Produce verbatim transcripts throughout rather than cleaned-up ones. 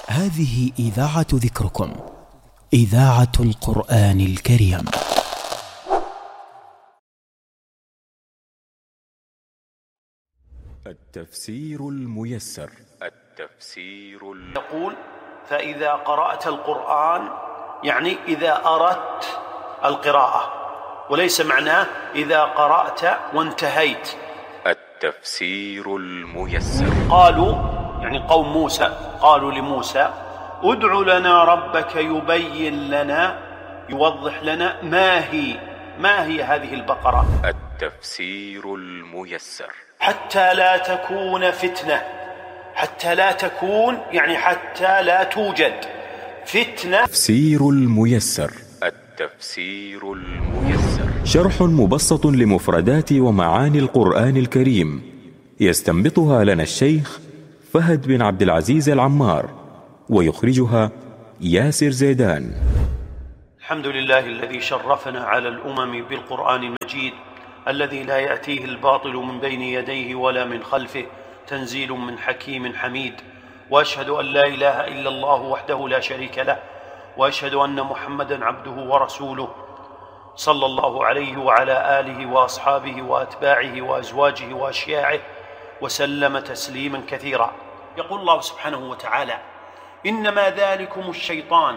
هذه إذاعة ذكركم، إذاعة القرآن الكريم. التفسير الميسر. التفسير ال... يقول: فإذا قرأت القرآن، يعني إذا أردت القراءة، وليس معناه إذا قرأت وانتهيت. التفسير الميسر. قالوا، يعني قوم موسى، قالوا لموسى: ادع لنا ربك يبين لنا، يوضح لنا ما هي ما هي هذه البقرة. التفسير الميسر. حتى لا تكون فتنة، حتى لا تكون يعني حتى لا توجد فتنة. التفسير الميسر. التفسير الميسر شرح مبسط لمفردات ومعاني القرآن الكريم، يستنبطها لنا الشيخ فهد بن عبد العزيز العمار، ويخرجها ياسر زيدان. الحمد لله الذي شرفنا على الأمم بالقرآن المجيد، الذي لا يأتيه الباطل من بين يديه ولا من خلفه، تنزيل من حكيم حميد. وأشهد أن لا إله إلا الله وحده لا شريك له، وأشهد أن محمدًا عبده ورسوله، صلى الله عليه وعلى آله وأصحابه وأتباعه وأزواجه وأشياعه وسلم تسليما كثيرا. يقول الله سبحانه وتعالى: إنما ذلكم الشيطان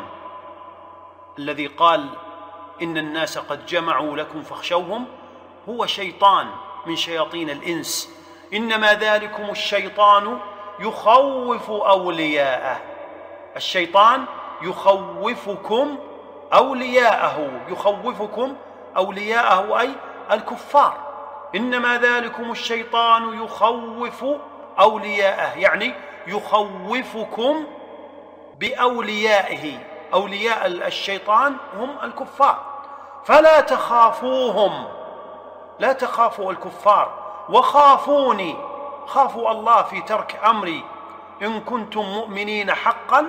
الذي قال إن الناس قد جمعوا لكم فاخشوهم، هو شيطان من شياطين الإنس. إنما ذلكم الشيطان يخوف أولياءه. الشيطان يخوفكم أولياءه، يخوفكم أولياءه أي الكفار. إنما ذلكم الشيطان يخوف أولياءه، يعني يخوفكم بأوليائه. أولياء الشيطان هم الكفار، فلا تخافوهم، لا تخافوا الكفار، وخافوني، خافوا الله في ترك أمري. إن كنتم مؤمنين حقا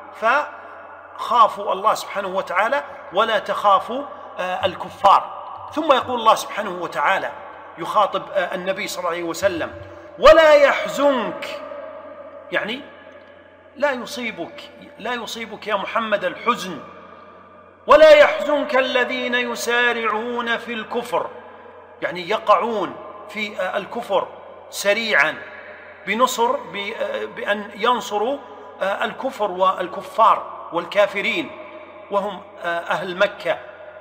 فخافوا الله سبحانه وتعالى ولا تخافوا الكفار. ثم يقول الله سبحانه وتعالى يخاطب النبي صلى الله عليه وسلم: ولا يحزنك، يعني لا يصيبك لا يصيبك يا محمد الحزن. ولا يحزنك الذين يسارعون في الكفر، يعني يقعون في الكفر سريعا، بنصر بأن ينصروا الكفر والكفار والكافرين، وهم أهل مكة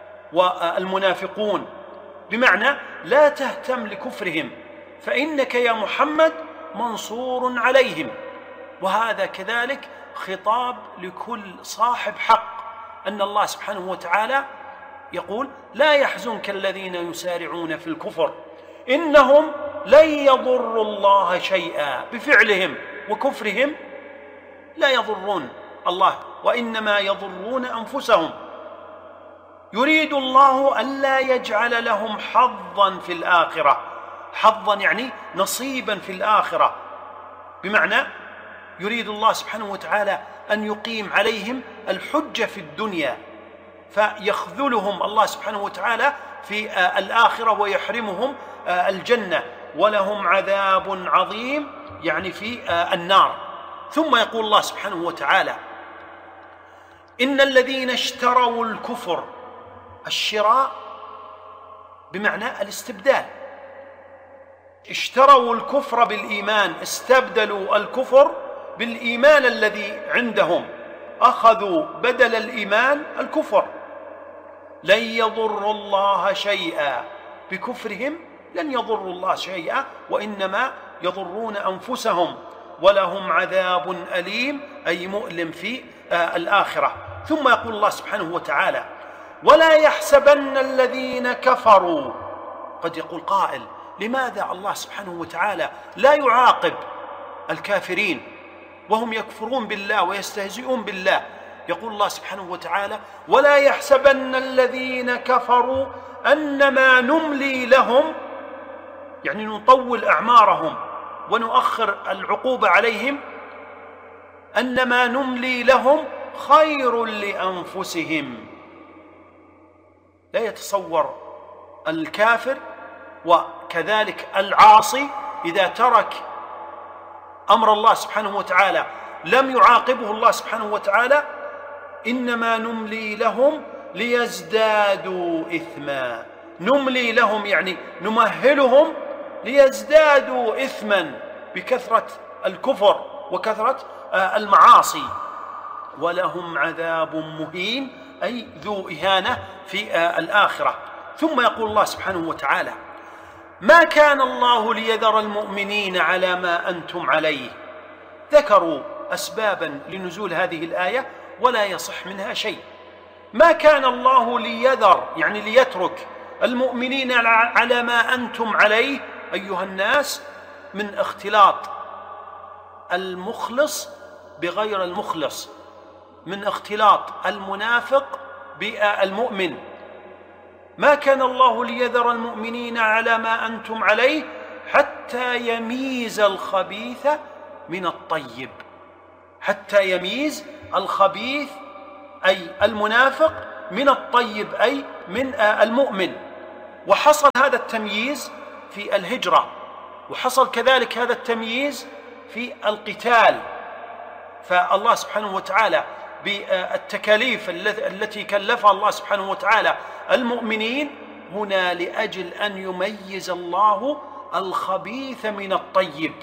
والمنافقون. بمعنى لا تهتم لكفرهم، فإنك يا محمد منصور عليهم. وهذا كذلك خطاب لكل صاحب حق، أن الله سبحانه وتعالى يقول: لا يحزنك الذين يسارعون في الكفر إنهم لن يضروا الله شيئا. بفعلهم وكفرهم لا يضرون الله، وإنما يضرون أنفسهم. يريد الله ألا يجعل لهم حظا في الآخرة. حظا يعني نصيبا في الآخرة، بمعنى يريد الله سبحانه وتعالى أن يقيم عليهم الحجة في الدنيا، فيخذلهم الله سبحانه وتعالى في الآخرة ويحرمهم الجنة، ولهم عذاب عظيم يعني في النار. ثم يقول الله سبحانه وتعالى: إن الذين اشتروا الكفر، الشراء بمعنى الاستبدال، اشتروا الكفر بالإيمان، استبدلوا الكفر بالإيمان الذي عندهم، أخذوا بدل الإيمان الكفر. لن يضروا الله شيئا، بكفرهم لن يضروا الله شيئا، وإنما يضرون أنفسهم، ولهم عذاب أليم أي مؤلم في الآخرة. ثم يقول الله سبحانه وتعالى: ولا يحسبن الذين كفروا. قد يقول قائل: لماذا الله سبحانه وتعالى لا يعاقب الكافرين وهم يكفرون بالله ويستهزئون بالله؟ يقول الله سبحانه وتعالى: ولا يحسبن الذين كفروا أنما نملي لهم، يعني نطول أعمارهم ونؤخر العقوبة عليهم، أنما نملي لهم خير لأنفسهم. لا يتصور الكافر وكذلك العاصي إذا ترك أمر الله سبحانه وتعالى لم يعاقبه الله سبحانه وتعالى: إنما نملي لهم ليزدادوا إثما. نملي لهم يعني نمهلهم ليزدادوا إثما بكثرة الكفر وكثرة المعاصي، ولهم عذاب مهين أي ذو إهانة في الآخرة. ثم يقول الله سبحانه وتعالى: ما كان الله ليذر المؤمنين على ما أنتم عليه. ذكروا أسبابا لنزول هذه الآية ولا يصح منها شيء. ما كان الله ليذر يعني ليترك المؤمنين على ما أنتم عليه أيها الناس، من اختلاط المخلص بغير المخلص، من اختلاط المنافق بالمؤمن. ما كان الله ليذر المؤمنين على ما أنتم عليه حتى يميز الخبيث من الطيب. حتى يميز الخبيث أي المنافق من الطيب أي من المؤمن. وحصل هذا التمييز في الهجرة، وحصل كذلك هذا التمييز في القتال. فالله سبحانه وتعالى بالتكاليف التي كلفها الله سبحانه وتعالى المؤمنين هنا لأجل أن يميز الله الخبيث من الطيب.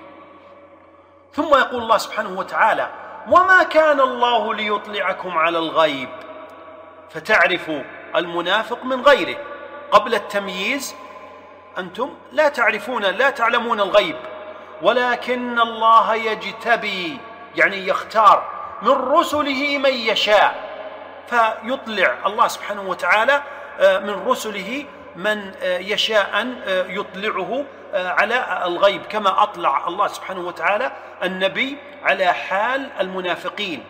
ثم يقول الله سبحانه وتعالى: وما كان الله ليطلعكم على الغيب فتعرف المنافق من غيره. قبل التمييز أنتم لا تعرفون لا تعلمون الغيب، ولكن الله يجتبي يعني يختار من رسله من يشاء، فيطلع الله سبحانه وتعالى من رسله من يشاء أن يطلعه على الغيب، كما أطلع الله سبحانه وتعالى النبي على حال المنافقين.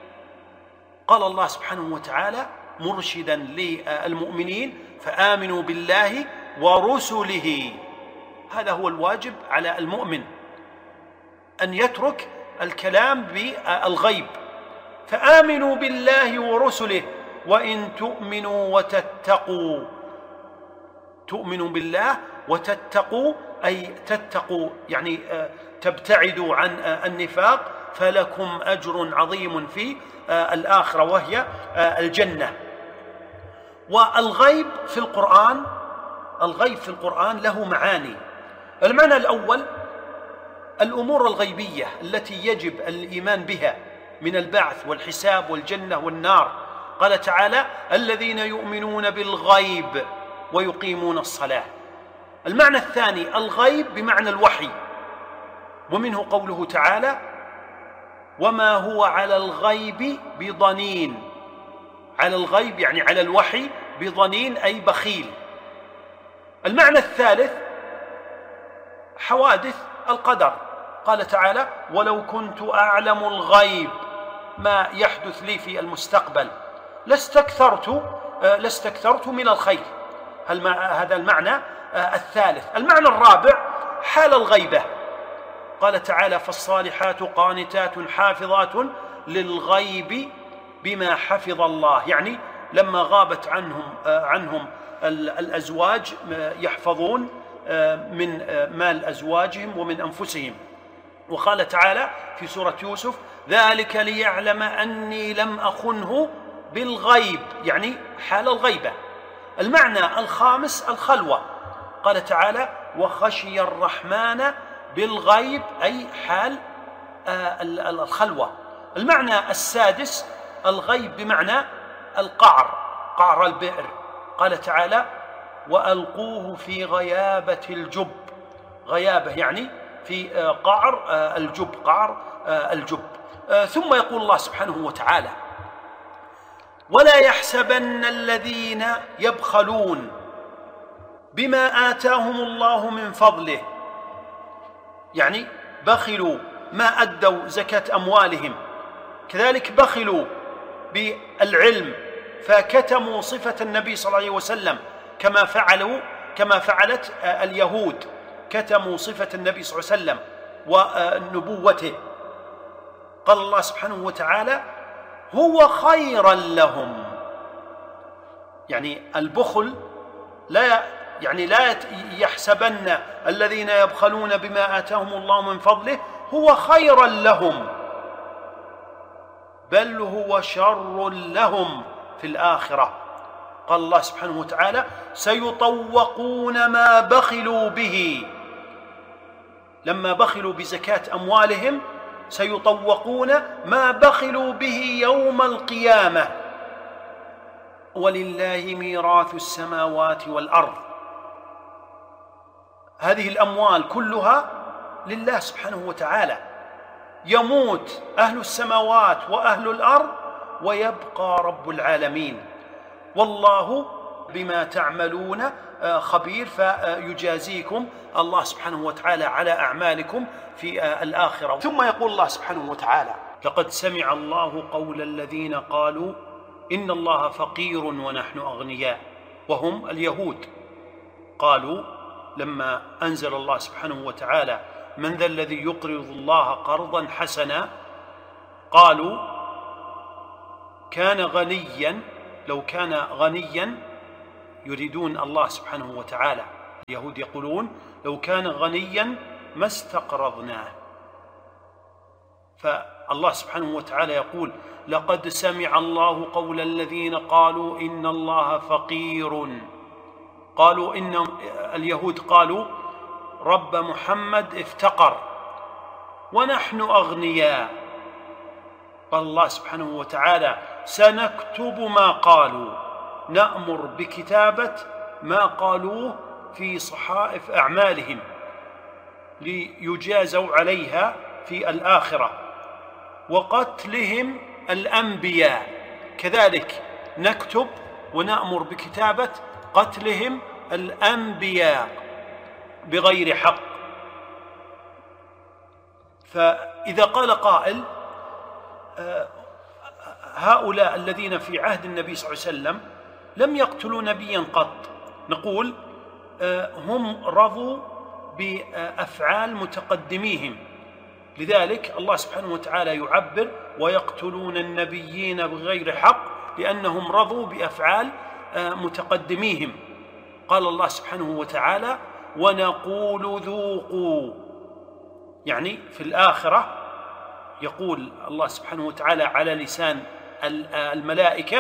قال الله سبحانه وتعالى مرشدا للمؤمنين: فآمنوا بالله ورسله. هذا هو الواجب على المؤمن، أن يترك الكلام بالغيب. فآمنوا بالله ورسله وإن تؤمنوا وتتقوا. تؤمنوا بالله وتتقوا أي تتقوا يعني تبتعدوا عن النفاق، فلكم أجر عظيم في الآخرة وهي الجنة. والغيب في القرآن الغيب في القرآن له معاني. المعنى الأول الأمور الغيبية التي يجب الإيمان بها من البعث والحساب والجنة والنار. قال تعالى: الذين يؤمنون بالغيب ويقيمون الصلاة. المعنى الثاني الغيب بمعنى الوحي، ومنه قوله تعالى: وما هو على الغيب بضنين. على الغيب يعني على الوحي، بضنين أي بخيل. المعنى الثالث حوادث القدر. قال تعالى: ولو كنت أعلم الغيب ما يحدث لي في المستقبل لاستكثرت لاستكثرت من الخير. هذا المعنى الثالث. المعنى الرابع حال الغيبة. قال تعالى: فالصالحات قانتات حافظات للغيب بما حفظ الله. يعني لما غابت عنهم عنهم الأزواج يحفظون من مال أزواجهم ومن أنفسهم. وقال تعالى في سورة يوسف: ذلك ليعلم أني لم أخنه بالغيب، يعني حال الغيبة. المعنى الخامس الخلوة. قال تعالى: وخشي الرحمن بالغيب أي حال الخلوة. المعنى السادس الغيب بمعنى القعر، قعر البئر. قال تعالى: وألقوه في غيابة الجب. غيابة يعني في قعر الجب، قعر الجب. ثم يقول الله سبحانه وتعالى: ولا يحسبن الذين يبخلون بما آتاهم الله من فضله. يعني بخلوا ما أدوا زكاة أموالهم، كذلك بخلوا بالعلم فكتموا صفة النبي صلى الله عليه وسلم كما فعلوا كما فعلت اليهود، كتموا صفة النبي صلى الله عليه وسلم ونبوته. قال الله سبحانه وتعالى: هو خيرا لهم. يعني البخل لا يعني لا يحسبن الذين يبخلون بما آتاهم الله من فضله هو خيرا لهم. بل هو شر لهم في الآخرة. قال الله سبحانه وتعالى: سيطوقون ما بخلوا به. لما بخلوا بزكاة أموالهم سيطوقون ما بخلوا به يوم القيامة. ولله ميراث السماوات والأرض. هذه الأموال كلها لله سبحانه وتعالى. يموت أهل السماوات وأهل الأرض ويبقى رب العالمين، والله بما تعملون خبير، فيجازيكم الله سبحانه وتعالى على أعمالكم في الآخرة. ثم يقول الله سبحانه وتعالى: لقد سمع الله قول الذين قالوا إن الله فقير ونحن أغنياء، وهم اليهود. قالوا لما أنزل الله سبحانه وتعالى: من ذا الذي يقرض الله قرضا حسنا، قالوا كان غنيا، لو كان غنيا، يريدون الله سبحانه وتعالى. اليهود يقولون لو كان غنيا ما استقرضناه. فالله سبحانه وتعالى يقول: لقد سمع الله قول الذين قالوا إن الله فقير. قالوا إن اليهود قالوا رب محمد افتقر ونحن أغنياء. قال الله سبحانه وتعالى: سنكتب ما قالوا، نأمر بكتابة ما قالوه في صحائف أعمالهم ليجازوا عليها في الآخرة، وقتلهم الأنبياء كذلك نكتب ونأمر بكتابة قتلهم الأنبياء بغير حق. فإذا قال قائل هؤلاء الذين في عهد النبي صلى الله عليه وسلم لم يقتلوا نبيا قط، نقول هم رضوا بأفعال متقدميهم، لذلك الله سبحانه وتعالى يعبر: ويقتلون النبيين بغير حق، لأنهم رضوا بأفعال متقدميهم. قال الله سبحانه وتعالى: ونقول ذوقوا، يعني في الآخرة يقول الله سبحانه وتعالى على لسان الملائكة: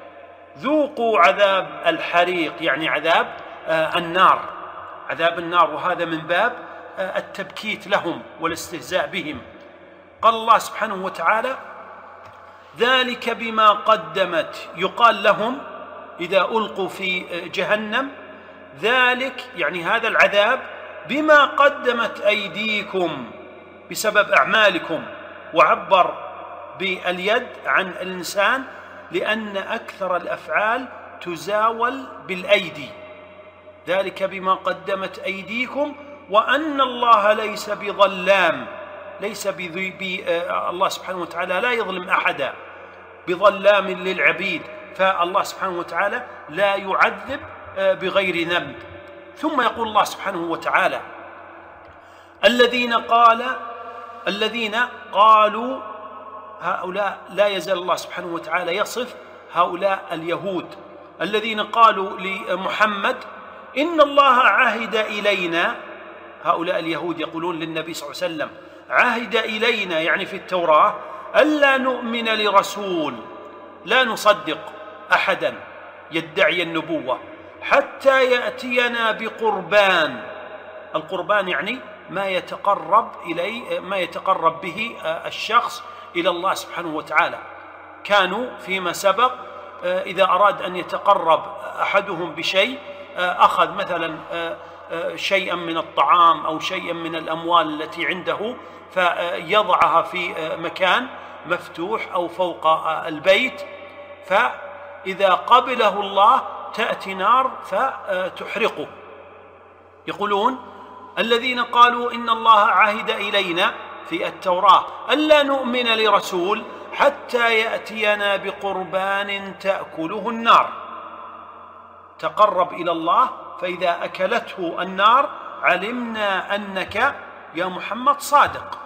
ذوقوا عذاب الحريق، يعني عذاب النار، عذاب النار، وهذا من باب التبكيت لهم والاستهزاء بهم. قال الله سبحانه وتعالى: ذلك بما قدمت، يقال لهم إذا ألقوا في جهنم: ذلك يعني هذا العذاب بما قدمت أيديكم، بسبب أعمالكم. وعبر باليد عن الإنسان لأن أكثر الأفعال تزاول بالأيدي. ذلك بما قدمت أيديكم وأن الله ليس بظلام، ليس بذي الله سبحانه وتعالى لا يظلم أحدا، بظلام للعبيد، فالله سبحانه وتعالى لا يعذب بغير ذنب. ثم يقول الله سبحانه وتعالى: الذين قال الذين قالوا، هؤلاء لا يزال الله سبحانه وتعالى يصف هؤلاء اليهود الذين قالوا لمحمد إن الله عهد إلينا. هؤلاء اليهود يقولون للنبي صلى الله عليه وسلم: عهد إلينا، يعني في التوراة، ألا نؤمن لرسول، لا نصدق أحدا يدعي النبوة حتى يأتينا بقربان. القربان يعني ما يتقرب إليه، ما يتقرب به الشخص إلى الله سبحانه وتعالى. كانوا فيما سبق إذا أراد أن يتقرب أحدهم بشيء أخذ مثلا شيئا من الطعام أو شيئا من الأموال التي عنده فيضعها في مكان مفتوح أو فوق البيت، فإذا قبله الله تأتي نار فتحرقه. يقولون الذين قالوا إن الله عهد إلينا في التوراة ألا نؤمن لرسول حتى يأتينا بقربان تأكله النار. تقرب إلى الله، فإذا أكلته النار علمنا أنك يا محمد صادق.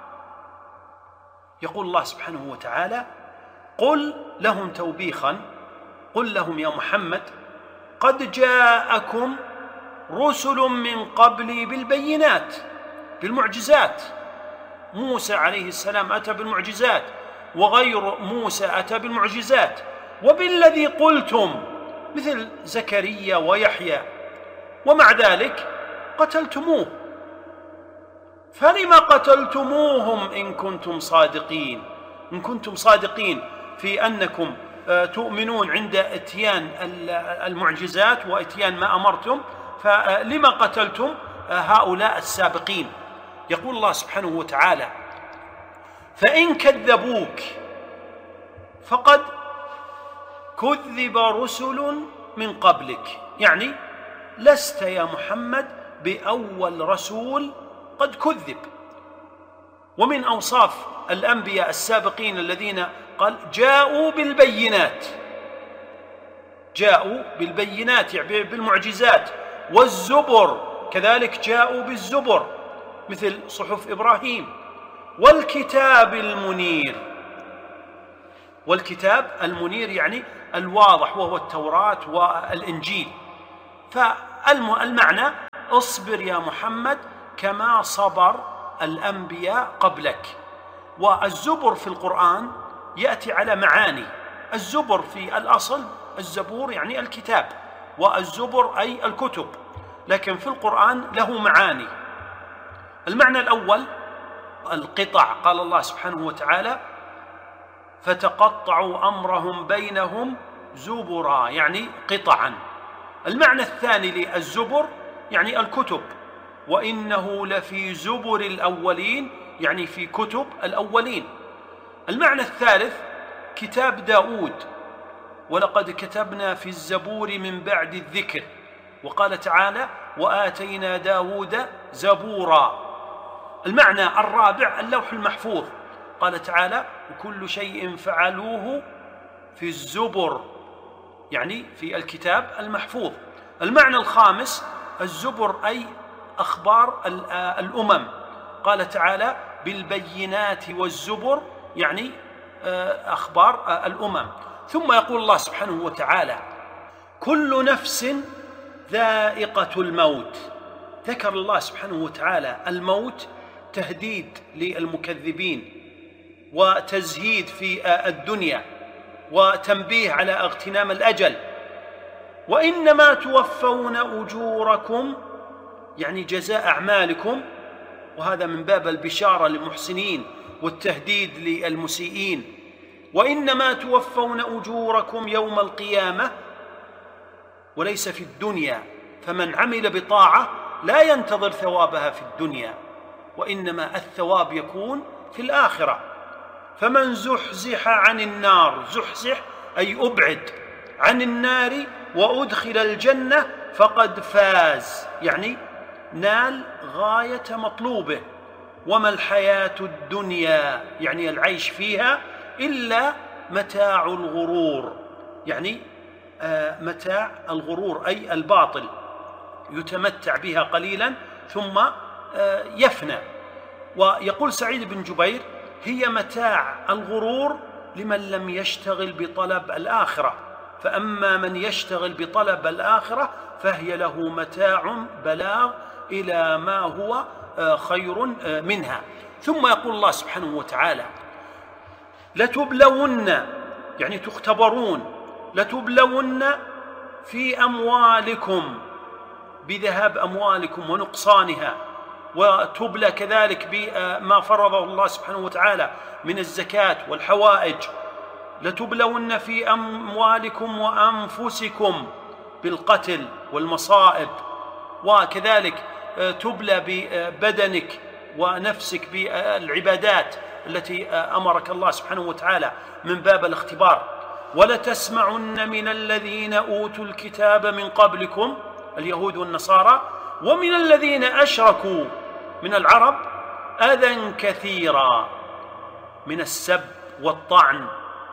يقول الله سبحانه وتعالى: قل لهم توبيخا، قل لهم يا محمد: قد جاءكم رسل من قبلي بالبينات، بالمعجزات. موسى عليه السلام أتى بالمعجزات، وغير موسى أتى بالمعجزات. وبالذي قلتم مثل زكريا ويحيى، ومع ذلك قتلتموه، فلما قتلتموهم إن كنتم صادقين إن كنتم صادقين في أنكم تؤمنون عند اتيان المعجزات واتيان ما أمرتم، فلما قتلتم هؤلاء السابقين؟ يقول الله سبحانه وتعالى: فإن كذبوك فقد كذب رسل من قبلك، يعني لست يا محمد بأول رسول قد كذب. ومن أوصاف الأنبياء السابقين الذين قال جاءوا بالبينات جاءوا بالبينات يعني بالمعجزات، والزبر كذلك جاءوا بالزبر مثل صحف إبراهيم، والكتاب المنير. والكتاب المنير يعني الواضح، وهو التوراة والإنجيل. فالمعنى اصبر يا محمد كما صبر الأنبياء قبلك. والزبر في القرآن يأتي على معاني. الزبر في الأصل الزبور يعني الكتاب، والزبر أي الكتب، لكن في القرآن له معاني. المعنى الأول القطع، قال الله سبحانه وتعالى: فتقطعوا أمرهم بينهم زبرا، يعني قطعا. المعنى الثاني للزبر يعني الكتب، وإنه لفي زبر الأولين، يعني في كتب الأولين. المعنى الثالث كتاب داود، ولقد كتبنا في الزبور من بعد الذكر، وقال تعالى: وآتينا داود زبورا. المعنى الرابع اللوح المحفوظ، قال تعالى: وكل شيء فعلوه في الزبر، يعني في الكتاب المحفوظ. المعنى الخامس الزبر أي أخبار الأمم، قال تعالى: بالبينات والزبر، يعني أخبار الأمم. ثم يقول الله سبحانه وتعالى: كل نفس ذائقة الموت. ذكر الله سبحانه وتعالى الموت تهديد للمكذبين وتزهيد في الدنيا وتنبيه على اغتنام الأجل. وإنما توفون أجوركم، يعني جزاء أعمالكم، وهذا من باب البشارة للمحسنين والتهديد للمسيئين. وإنما توفون أجوركم يوم القيامة، وليس في الدنيا، فمن عمل بطاعة لا ينتظر ثوابها في الدنيا، وإنما الثواب يكون في الآخرة. فمن زحزح عن النار، زحزح أي أبعد عن النار، وأدخل الجنة فقد فاز، يعني نال غاية مطلوبه. وما الحياة الدنيا، يعني العيش فيها، إلا متاع الغرور، يعني آه متاع الغرور أي الباطل، يتمتع بها قليلا ثم آه يفنى. ويقول سعيد بن جبير: هي متاع الغرور لمن لم يشتغل بطلب الآخرة، فأما من يشتغل بطلب الآخرة فهي له متاع بلاغ إلى ما هو خير منها. ثم يقول الله سبحانه وتعالى: لتبلون، يعني تختبرون، لتبلون في أموالكم، بذهاب أموالكم ونقصانها، وتبلى كذلك بما فرضه الله سبحانه وتعالى من الزكاة والحوائج. لتبلون في أموالكم وأنفسكم بالقتل والمصائب، وكذلك تبلى ببدنك ونفسك بالعبادات التي أمرك الله سبحانه وتعالى من باب الاختبار. ولتسمعن من الذين أوتوا الكتاب من قبلكم، اليهود والنصارى، ومن الذين أشركوا من العرب أذى كثيرا من السب والطعن،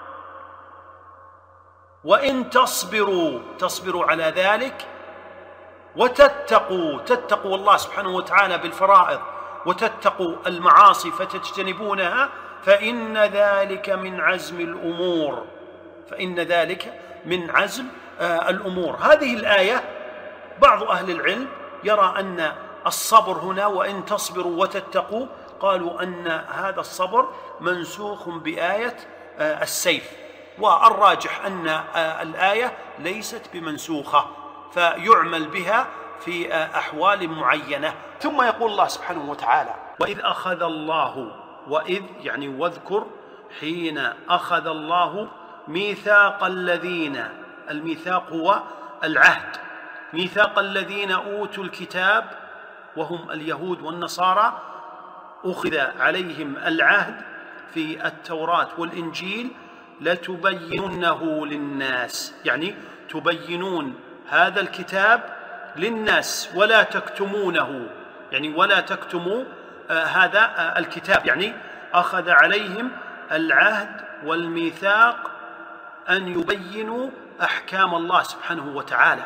وإن تصبروا تصبروا على ذلك وتتقوا تتقوا الله سبحانه وتعالى بالفرائض، وتتقوا المعاصي فتجتنبونها، فإن ذلك من عزم الأمور فإن ذلك من عزم آه الأمور. هذه الآية بعض أهل العلم يرى أن الصبر هنا وإن تصبروا وتتقوا قالوا أن هذا الصبر منسوخ بآية السيف، والراجح أن الآية ليست بمنسوخة فيعمل بها في أحوال معينة. ثم يقول الله سبحانه وتعالى: وإذ أخذ الله، وإذ يعني واذكر حين أخذ الله ميثاق الذين، الميثاق هو العهد، ميثاق الذين أوتوا الكتاب وهم اليهود والنصارى، أخذ عليهم العهد في التوراة والإنجيل لتبيننه للناس، يعني تبينون هذا الكتاب للناس ولا تكتمونه، يعني ولا تكتموا آه هذا آه الكتاب، يعني أخذ عليهم العهد والميثاق أن يبينوا أحكام الله سبحانه وتعالى.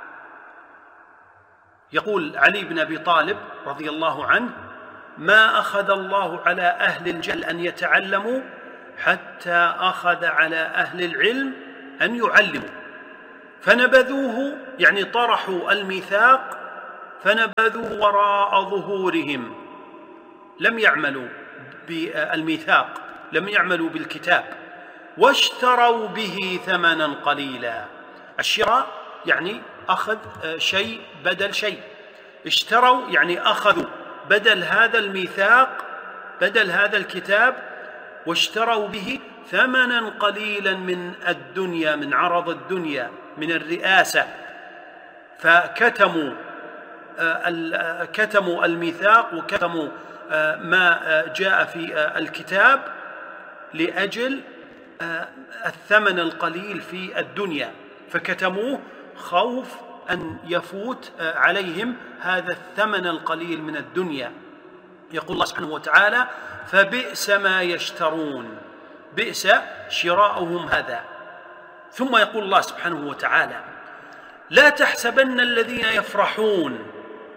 يقول علي بن أبي طالب رضي الله عنه: ما أخذ الله على أهل الجهل أن يتعلموا حتى أخذ على أهل العلم أن يعلموا، فنبذوه، يعني طرحوا الميثاق فنبذوه وراء ظهورهم، لم يعملوا بالميثاق، لم يعملوا بالكتاب، واشتروا به ثمنا قليلا. الشراء يعني أخذ شيء بدل شيء، اشتروا يعني أخذوا بدل هذا الميثاق، بدل هذا الكتاب، واشتروا به ثمنا قليلا من الدنيا، من عرض الدنيا، من الرئاسة، فكتموا كتموا الميثاق وكتموا ما جاء في الكتاب لأجل الثمن القليل في الدنيا، فكتموه خوف أن يفوت عليهم هذا الثمن القليل من الدنيا. يقول الله سبحانه وتعالى: فبئس ما يشترون، بئس شراؤهم هذا. ثم يقول الله سبحانه وتعالى: لا تحسبن الذين يفرحون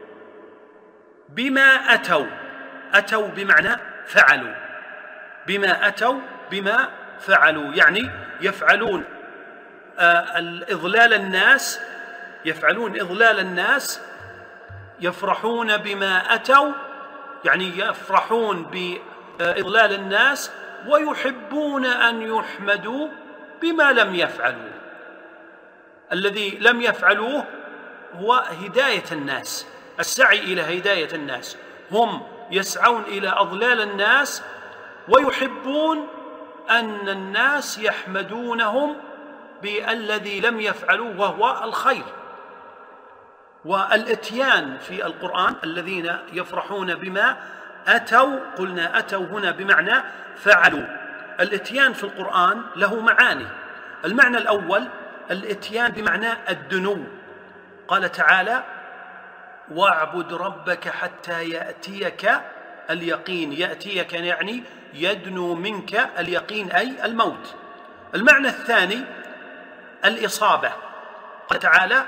بما أتوا، أتوا بمعنى فعلوا، بما أتوا بما فعلوا، يعني يفعلون إضلال الناس، يفعلون إضلال الناس، يفرحون بما أتوا، يعني يفرحون بإضلال الناس، ويحبون أن يحمدوا بما لم يفعلوا. الذي لم يفعلوه هو هداية الناس، السعي إلى هداية الناس، هم يسعون إلى أضلال الناس ويحبون أن الناس يحمدونهم بالذي لم يفعلوه وهو الخير. والاتيان في القرآن الذين يفرحون بما أتوا، قلنا أتوا هنا بمعنى فعلوا. الاتيان في القرآن له معاني. المعنى الأول الاتيان بمعنى الدنو، قال تعالى: واعبد ربك حتى يأتيك اليقين، يأتيك يعني يدنو منك اليقين أي الموت. المعنى الثاني الإصابة، قال تعالى: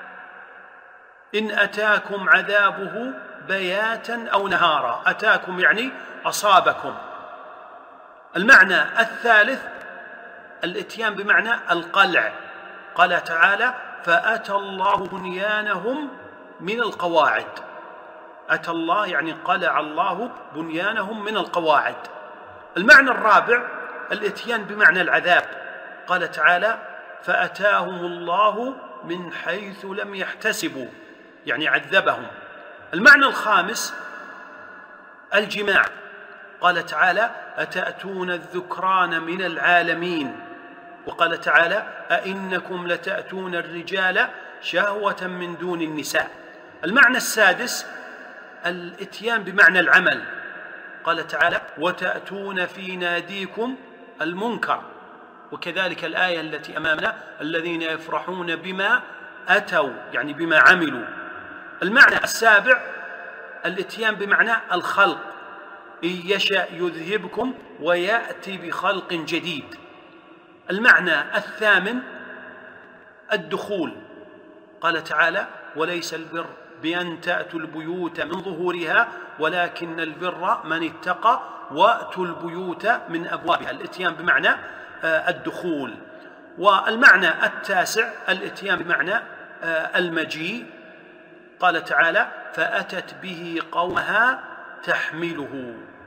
إن أتاكم عذابه بياتا أو نهارا، أتاكم يعني أصابكم. المعنى الثالث الاتيان بمعنى القلع، قال تعالى: فأتى الله بنيانهم من القواعد، أتى الله يعني قلع الله بنيانهم من القواعد. المعنى الرابع الاتيان بمعنى العذاب، قال تعالى: فأتاهم الله من حيث لم يحتسبوا، يعني عذبهم. المعنى الخامس الجماع، قال تعالى: أتأتون الذكران من العالمين، وقال تعالى: أئنكم لتأتون الرجال شهوة من دون النساء. المعنى السادس الاتيان بمعنى العمل، قال تعالى: وتأتون في ناديكم المنكر، وكذلك الآية التي أمامنا: الذين يفرحون بما أتوا، يعني بما عملوا. المعنى السابع الاتيان بمعنى الخلق، إن يشأ يذهبكم ويأتي بخلق جديد. المعنى الثامن الدخول، قال تعالى: وليس البر بأن تأتوا البيوت من ظهورها ولكن البر من اتقى وأتوا البيوت من أبوابها. الاتيان بمعنى الدخول. والمعنى التاسع الاتيان بمعنى المجيء، قال تعالى: فأتت به قومها تحمله،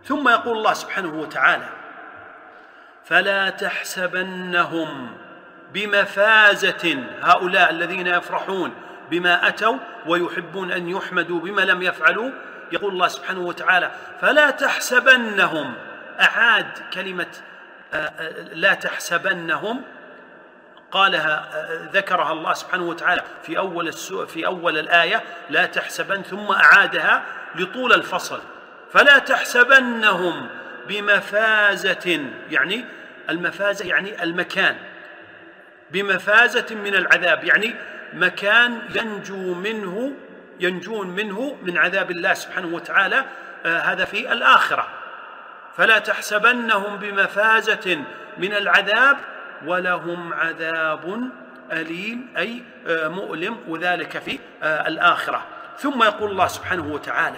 ثم يقول الله سبحانه وتعالى: فلا تحسبنهم بمفازة، هؤلاء الذين يفرحون بما أتوا ويحبون أن يحمدوا بما لم يفعلوا، يقول الله سبحانه وتعالى: فلا تحسبنهم، أعاد كلمة لا تحسبنهم، قالها ذكرها الله سبحانه وتعالى في أول في أول الآية لا تحسبن، ثم أعادها لطول الفصل: فلا تحسبنهم بمفازة، يعني المفازة يعني المكان، بمفازة من العذاب، يعني مكان ينجو منه ينجون منه من عذاب الله سبحانه وتعالى، آه هذا في الآخرة. فلا تحسبنهم بمفازة من العذاب ولهم عذاب أليم، أي آه مؤلم، وذلك في آه الآخرة. ثم يقول الله سبحانه وتعالى: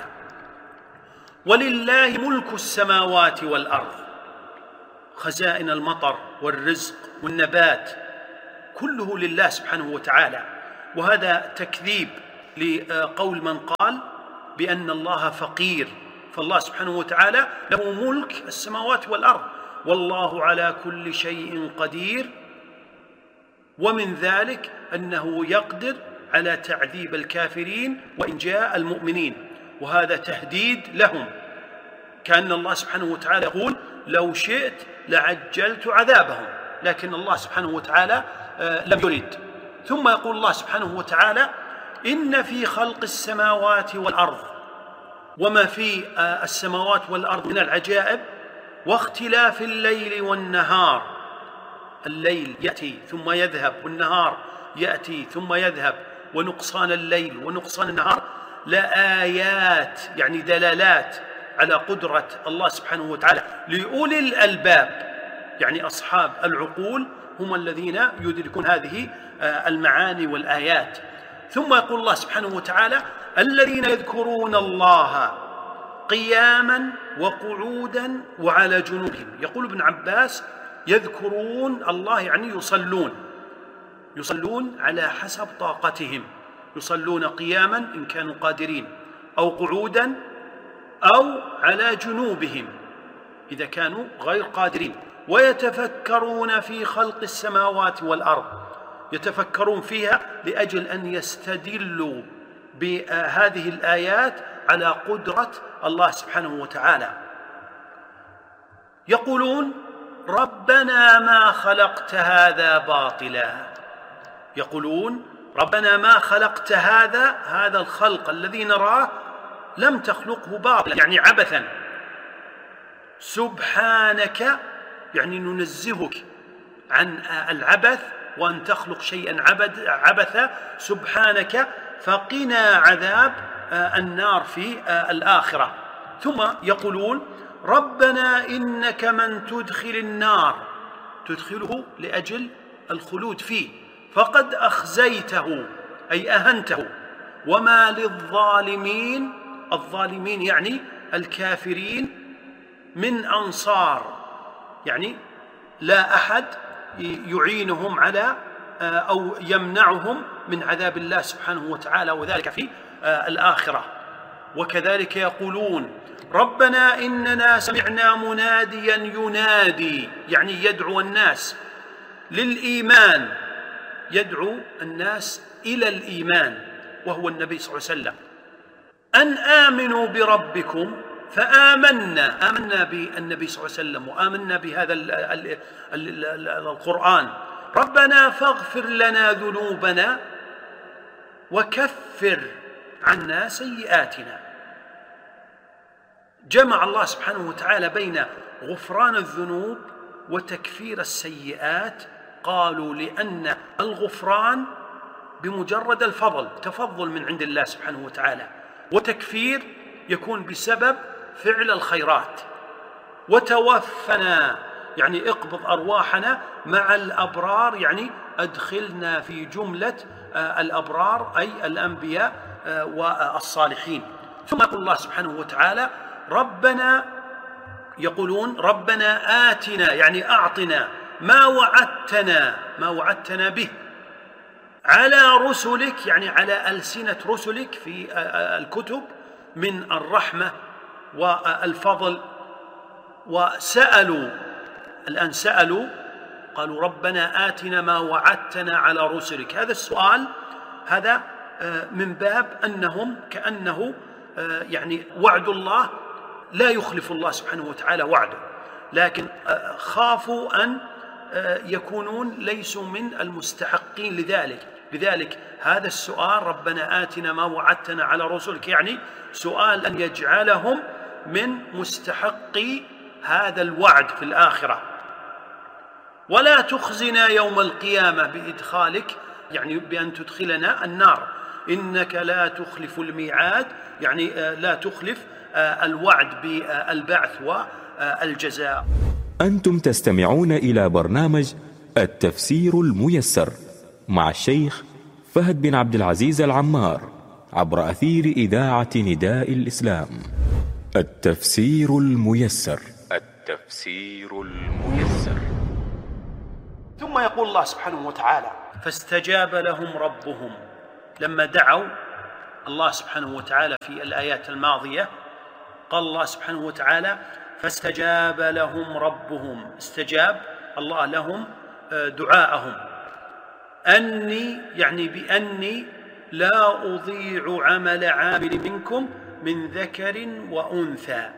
ولله ملك السماوات والأرض، خزائن المطر والرزق والنبات كله لله سبحانه وتعالى. وهذا تكذيب لقول من قال بأن الله فقير، فالله سبحانه وتعالى له ملك السماوات والأرض، والله على كل شيء قدير، ومن ذلك أنه يقدر على تعذيب الكافرين وإنجاء المؤمنين، وهذا تهديد لهم، كأن الله سبحانه وتعالى يقول: لو شئت لعجلت عذابهم، لكن الله سبحانه وتعالى لم يرد. ثم يقول الله سبحانه وتعالى: إن في خلق السماوات والأرض، وما في السماوات والأرض من العجائب، واختلاف الليل والنهار، الليل يأتي ثم يذهب والنهار يأتي ثم يذهب، ونقصان الليل ونقصان النهار، لآيات يعني دلالات على قدرة الله سبحانه وتعالى لأولي الألباب، يعني أصحاب العقول هم الذين يدركون هذه المعاني والآيات. ثم يقول الله سبحانه وتعالى: الذين يذكرون الله قياما وقعودا وعلى جنوبهم. يقول ابن عباس: يذكرون الله يعني يصلون، يصلون على حسب طاقتهم، يصلون قياما إن كانوا قادرين، أو قعودا، أو على جنوبهم إذا كانوا غير قادرين، ويتفكرون في خلق السماوات والأرض، يتفكرون فيها لأجل أن يستدلوا بهذه الآيات على قدرة الله سبحانه وتعالى. يقولون: ربنا ما خلقت هذا باطلا، يقولون: ربنا ما خلقت هذا هذا الخلق الذي نراه لم تخلقه باطلا، يعني عبثا، سبحانك يعني ننزهك عن العبث وأن تخلق شيئا عبثا، سبحانك فقنا عذاب النار في الآخرة. ثم يقولون: ربنا إنك من تدخل النار، تدخله لأجل الخلود فيه، فقد أخزيته أي أهنته، وما للظالمين، الظالمين يعني الكافرين، من أنصار، يعني لا أحد يعينهم على أو يمنعهم من عذاب الله سبحانه وتعالى، وذلك في الآخرة. وكذلك يقولون: ربنا إننا سمعنا مناديا ينادي، يعني يدعو الناس للإيمان، يدعو الناس إلى الإيمان، وهو النبي صلى الله عليه وسلم، أن آمنوا بربكم فآمنا، آمنا بالنبي صلى الله عليه وسلم وآمنا بهذا القرآن. ربنا فاغفر لنا ذنوبنا وكفر عنا سيئاتنا. جمع الله سبحانه وتعالى بين غفران الذنوب وتكفير السيئات، قالوا لأن الغفران بمجرد الفضل، تفضل من عند الله سبحانه وتعالى، وتكفير يكون بسبب فعل الخيرات. وتوفنا يعني اقبض أرواحنا مع الأبرار، يعني أدخلنا في جملة الأبرار أي الأنبياء والصالحين. ثم يقول الله سبحانه وتعالى: ربنا، يقولون: ربنا آتنا يعني أعطنا ما وعدتنا، ما وعدتنا به على رسلك، يعني على ألسنة رسلك في الكتب، من الرحمة والفضل وسألوا الآن سألوا قالوا ربنا آتنا ما وعدتنا على رسلك. هذا السؤال هذا من باب أنهم كأنه يعني وعد الله لا يخلف الله سبحانه وتعالى وعده، لكن خافوا أن يكونون ليسوا من المستحقين لذلك. لذلك هذا السؤال ربنا آتنا ما وعدتنا على رسلك يعني سؤال أن يجعلهم من مستحقي هذا الوعد في الآخرة. ولا تخزنا يوم القيامة بإدخالك يعني بأن تدخلنا النار، إنك لا تخلف الميعاد يعني لا تخلف الوعد بالبعث والجزاء. أنتم تستمعون إلى برنامج التفسير الميسر مع الشيخ فهد بن عبد العزيز العمار عبر أثير إذاعة نداء الإسلام. التفسير الميسر. التفسير الميسر. ثم يقول الله سبحانه وتعالى فاستجاب لهم ربهم لما دعوا الله سبحانه وتعالى في الآيات الماضية. قال الله سبحانه وتعالى فاستجاب لهم ربهم، استجاب الله لهم دعاءهم. أني يعني بأني لا أضيع عمل عامل منكم من ذكر وأنثى،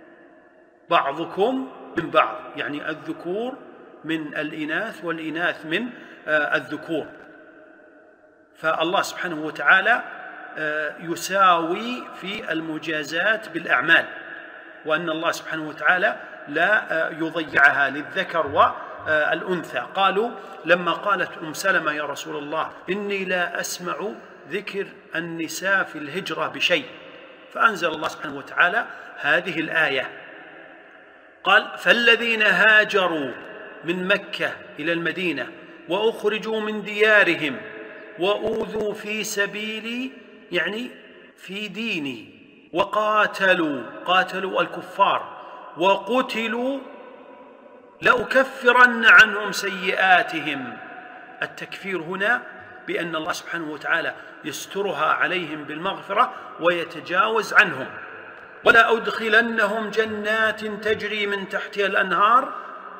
بعضكم من بعض يعني الذكور من الإناث والإناث من الذكور. فالله سبحانه وتعالى يساوي في المجازات بالأعمال، وأن الله سبحانه وتعالى لا يضيعها للذكر والأنثى. قالوا لما قالت أم سلمة يا رسول الله إني لا أسمع ذكر النساء في الهجرة بشيء، فأنزل الله سبحانه وتعالى هذه الآية قال فالذين هاجروا من مكة إلى المدينة وأخرجوا من ديارهم وأوذوا في سبيلي يعني في ديني وقاتلوا قاتلوا الكفار وقتلوا لأكفرن عنهم سيئاتهم. التكفير هنا بأن الله سبحانه وتعالى يسترها عليهم بالمغفرة ويتجاوز عنهم. ولا أدخلنهم جنات تجري من تحتها الأنهار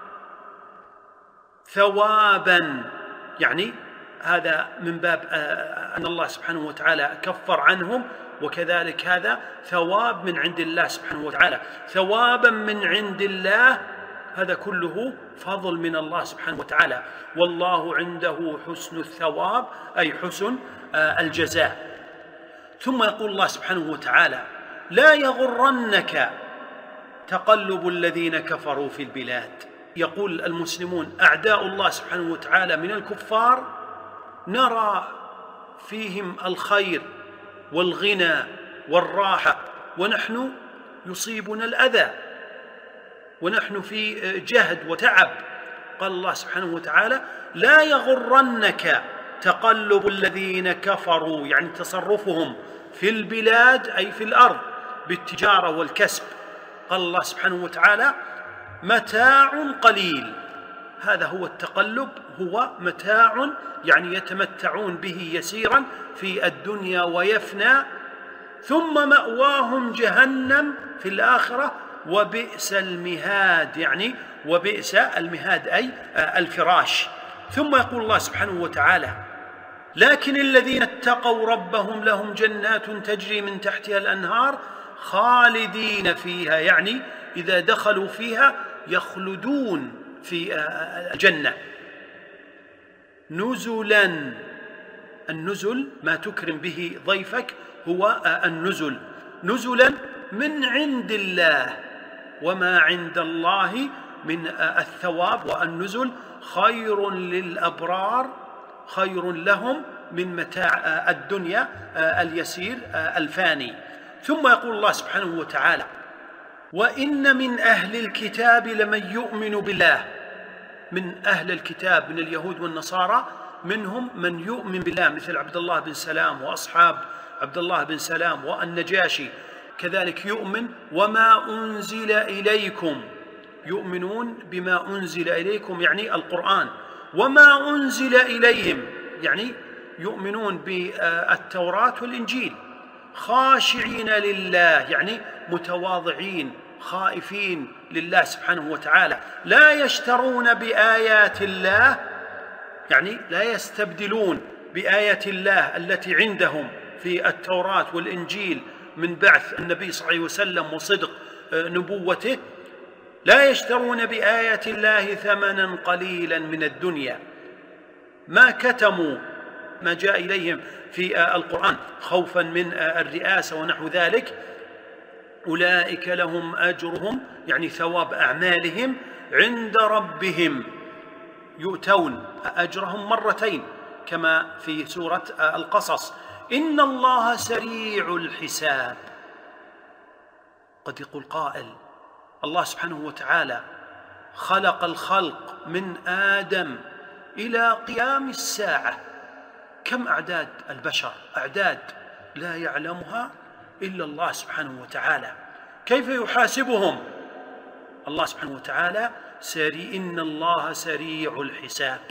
ثوابا يعني هذا من باب أن الله سبحانه وتعالى كفر عنهم، وكذلك هذا ثواب من عند الله سبحانه وتعالى، ثوابا من عند الله، هذا كله فضل من الله سبحانه وتعالى. والله عنده حسن الثواب أي حسن الجزاء. ثم يقول الله سبحانه وتعالى لا يغرنك تقلب الذين كفروا في البلاد. يقول المسلمون أعداء الله سبحانه وتعالى من الكفار نرى فيهم الخير والغنى والراحة، ونحن يصيبنا الأذى ونحن في جهد وتعب. قال الله سبحانه وتعالى لا يغرنك تقلب الذين كفروا يعني تصرفهم في البلاد أي في الأرض بالتجارة والكسب. قال الله سبحانه وتعالى متاع قليل، هذا هو التقلب، هو متاع يعني يتمتعون به يسيرا في الدنيا ويفنى، ثم مأواهم جهنم في الآخرة وبئس المهاد يعني وبئس المهاد أي الفراش. ثم يقول الله سبحانه وتعالى لكن الذين اتقوا ربهم لهم جنات تجري من تحتها الأنهار خالدين فيها يعني إذا دخلوا فيها يخلدون في الجنة نزلا. النزل ما تكرم به ضيفك هو النزل، نزلا من عند الله، وما عند الله من الثواب والنزل خير للأبرار، خير لهم من متاع الدنيا اليسير الفاني. ثم يقول الله سبحانه وتعالى وإن من أهل الكتاب لمن يؤمن بالله. من أهل الكتاب من اليهود والنصارى منهم من يؤمن بالله مثل عبد الله بن سلام وأصحاب عبد الله بن سلام والنجاشي، كذلك يؤمن وما أنزل إليكم، يؤمنون بما أنزل إليكم يعني القرآن، وما أنزل إليهم يعني يؤمنون بالتوراة والإنجيل، خاشعين لله يعني متواضعين خائفين لله سبحانه وتعالى. لا يشترون بآيات الله، يعني لا يستبدلون بآيات الله التي عندهم في التوراة والإنجيل من بعث النبي صلى الله عليه وسلم وصدق نبوته. لا يشترون بآيات الله ثمنا قليلا من الدنيا، ما كتموا ما جاء إليهم في القرآن خوفا من الرئاسة ونحو ذلك. أولئك لهم أجرهم، يعني ثواب أعمالهم عند ربهم، يؤتون أجرهم مرتين كما في سورة القصص. إن الله سريع الحساب. قد يقول قائل: الله سبحانه وتعالى خلق الخلق من آدم إلى قيام الساعة، كم أعداد البشر؟ أعداد لا يعلمها إلا الله سبحانه وتعالى. كيف يحاسبهم؟ الله سبحانه وتعالى سريع، إن الله سريع الحساب.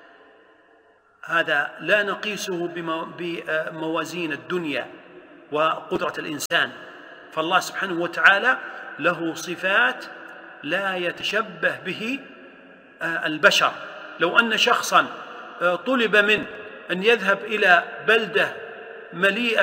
هذا لا نقيسه بموازين الدنيا وقدرة الإنسان، فالله سبحانه وتعالى له صفات لا يتشبه به البشر. لو أن شخصا طلب منه أن يذهب إلى بلدة مليئة